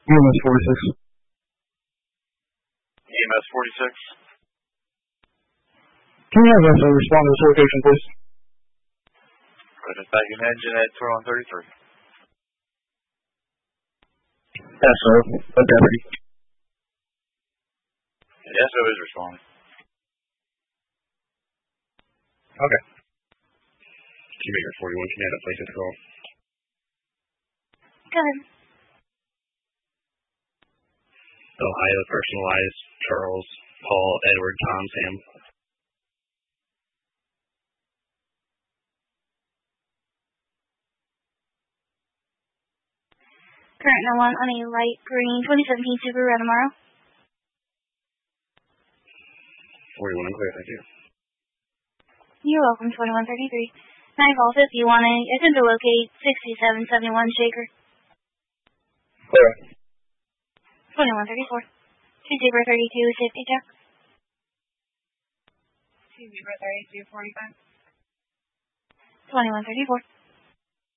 EMS 46. EMS 46. Can you have us respond to this location, please? Right, dispatching engine at 2133. SO, a deputy. The SO is responding. Okay. Teammaker 41, can you add a place at the call? Go ahead. Ohio personalized Charles Paul Edward Tom Sam. Current 1 on a light green 2017 Subaru Atamaro. 41 and clear, thank you. You're welcome, 2133. Nightfall 50, wanting attempt to locate 6771 Shaker. Clear. 2134. 2032, safety check. 2032, 45. 2134.